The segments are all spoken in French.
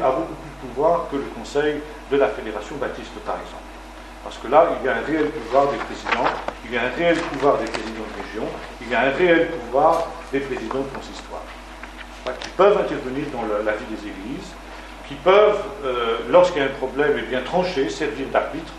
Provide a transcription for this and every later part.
a beaucoup plus de pouvoir que le conseil de la Fédération baptiste, par exemple. Parce que là, il y a un réel pouvoir des présidents, il y a un réel pouvoir des présidents de région, il y a un réel pouvoir des présidents de consistoire, qui peuvent intervenir dans la vie des églises, qui peuvent, lorsqu'il y a un problème, eh bien, trancher, servir d'arbitre.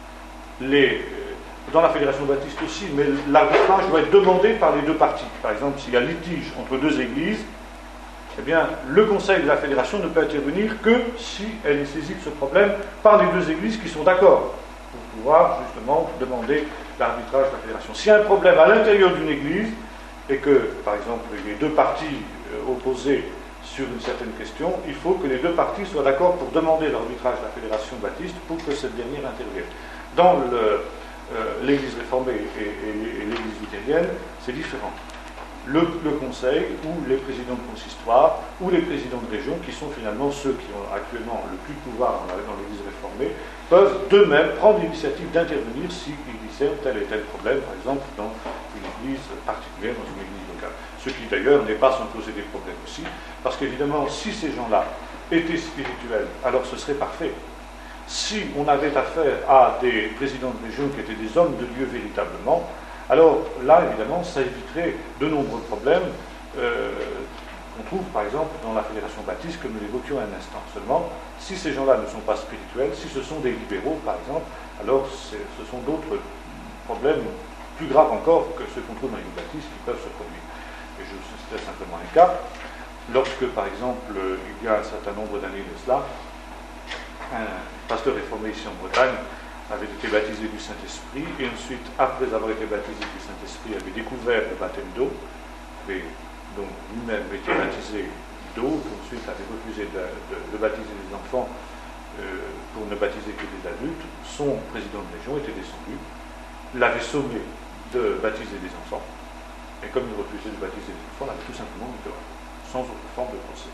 Dans la Fédération baptiste aussi, mais l'arbitrage doit être demandé par les deux parties. Par exemple, s'il y a litige entre deux églises, eh bien, le conseil de la Fédération ne peut intervenir que si elle est saisie de ce problème par les deux églises qui sont d'accord, pour pouvoir justement demander l'arbitrage de la Fédération. S'il y a un problème à l'intérieur d'une église, et que, par exemple, les deux parties opposées sur une certaine question, il faut que les deux parties soient d'accord pour demander l'arbitrage de la Fédération baptiste pour que cette dernière intervienne. Dans l'Église réformée et l'Église luthérienne, c'est différent. Le conseil, ou les présidents de consistoire, ou les présidents de région, qui sont finalement ceux qui ont actuellement le plus de pouvoir dans l'Église réformée, peuvent d'eux-mêmes prendre l'initiative d'intervenir s'ils discernent tel et tel problème, par exemple dans une église particulière, dans une église locale. Ce qui d'ailleurs n'est pas sans poser des problèmes aussi, parce qu'évidemment, si ces gens-là étaient spirituels, alors ce serait parfait. Si on avait affaire à des présidents de région qui étaient des hommes de Dieu véritablement, alors là, évidemment, ça éviterait de nombreux problèmes qu'on trouve, par exemple, dans la Fédération baptiste, que nous évoquions un instant. Seulement, si ces gens-là ne sont pas spirituels, si ce sont des libéraux, par exemple, alors ce sont d'autres problèmes plus graves encore que ceux qu'on trouve dans l'Église baptiste qui peuvent se produire. Et je citerai simplement un cas. Lorsque, par exemple, il y a un certain nombre d'années de cela, un pasteur réformé ici en Bretagne avait été baptisé du Saint-Esprit, et ensuite, après avoir été baptisé du Saint-Esprit, avait découvert le baptême d'eau, et donc lui-même était baptisé d'eau, ensuite avait refusé de baptiser les enfants pour ne baptiser que des adultes. Son président de région était descendu, l'avait sommé de baptiser des enfants, et comme il refusait de baptiser les enfants, l'avait tout simplement mis dehors, sans autre forme de procès.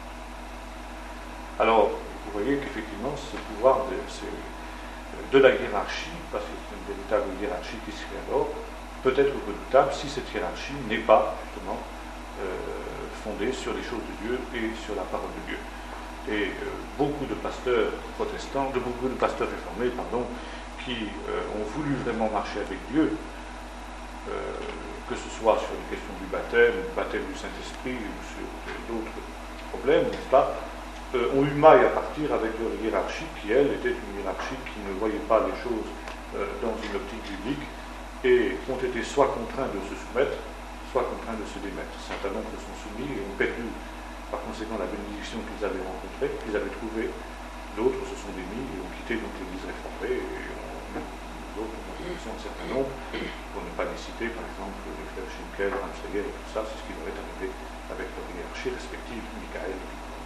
Alors, vous voyez qu'effectivement, ce pouvoir de la hiérarchie, parce que c'est une véritable hiérarchie qui se crée alors, peut être redoutable si cette hiérarchie n'est pas, justement, fondée sur les choses de Dieu et sur la parole de Dieu. Et beaucoup de pasteurs protestants, beaucoup de pasteurs réformés, qui ont voulu vraiment marcher avec Dieu, que ce soit sur les questions du baptême du Saint-Esprit, ou sur d'autres problèmes, n'est-ce pas, ont eu maille à partir avec leur hiérarchie, qui, elle, était une hiérarchie qui ne voyait pas les choses dans une optique biblique, et ont été soit contraints de se soumettre, soit contraints de se démettre. Certains nombres sont soumis et ont perdu, par conséquent, la bénédiction qu'ils avaient rencontrée, qu'ils avaient trouvée. D'autres se sont démis et ont quitté donc l'Église réformée, et d'autres ont continué un certain nombre, pour ne pas les citer, par exemple, les frères Schinkel, Ramsayer et tout ça, c'est ce qui leur est arrivé avec leur hiérarchie respective, Michael.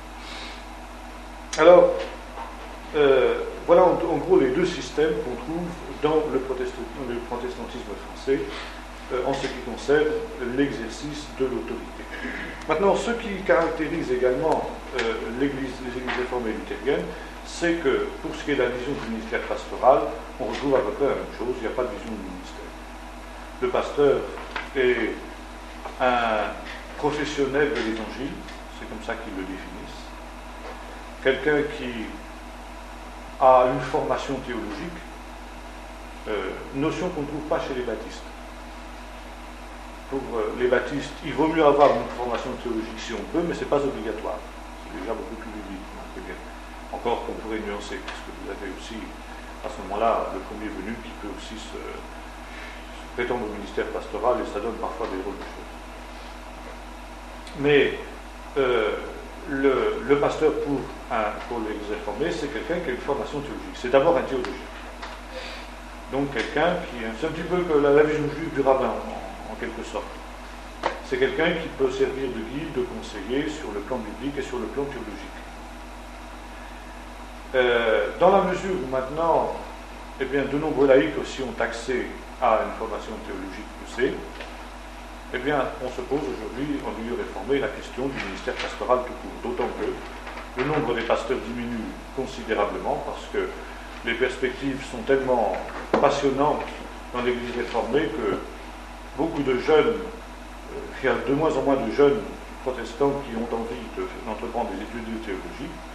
Alors, voilà en gros les deux systèmes qu'on trouve dans le protestantisme français en ce qui concerne l'exercice de l'autorité. Maintenant, ce qui caractérise également les églises réformées luthériennes, c'est que pour ce qui est de la vision du ministère pastoral, on retrouve à peu près la même chose, il n'y a pas de vision du ministère. Le pasteur est un professionnel de l'évangile, c'est comme ça qu'ils le définissent. Quelqu'un qui a une formation théologique, notion qu'on ne trouve pas chez les baptistes. Pour les baptistes, il vaut mieux avoir une formation théologique si on peut, mais ce n'est pas obligatoire. C'est déjà beaucoup plus biblique. Encore qu'on pourrait nuancer, parce que vous avez aussi, à ce moment-là, le premier venu qui peut aussi se prétendre au ministère pastoral, et ça donne parfois des rôles de choses. Mais le pasteur pour l'Église réformée, c'est quelqu'un qui a une formation théologique. C'est d'abord un théologien. Donc quelqu'un qui... C'est un petit peu que la vision juive du rabbin, en quelque sorte. C'est quelqu'un qui peut servir de guide, de conseiller sur le plan biblique et sur le plan théologique. Dans la mesure où maintenant, eh bien, de nombreux laïcs aussi ont accès à une formation théologique poussée, eh bien, on se pose aujourd'hui, en milieu réformé, la question du ministère pastoral tout court. D'autant que le nombre des pasteurs diminue considérablement parce que les perspectives sont tellement passionnantes dans l'Église réformée que beaucoup de jeunes, il y a de moins en moins de jeunes protestants qui ont envie d'entreprendre des études de théologie,